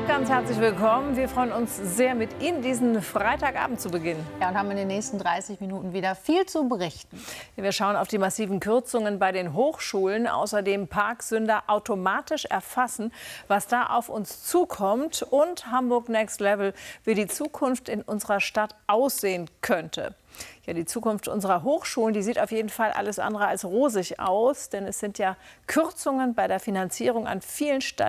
ganz herzlich willkommen. Wir freuen uns sehr, mit Ihnen diesen Freitagabend zu beginnen. Ja, und haben in den nächsten 30 Minuten wieder viel zu berichten. Wir schauen auf die massiven Kürzungen bei den Hochschulen, außerdem Parksünder automatisch erfassen, was da auf uns zukommt, und Hamburg Next Level, wie die Zukunft in unserer Stadt aussehen könnte. Ja, die Zukunft unserer Hochschulen, die sieht auf jeden Fall alles andere als rosig aus, denn es sind ja Kürzungen bei der Finanzierung an vielen Stellen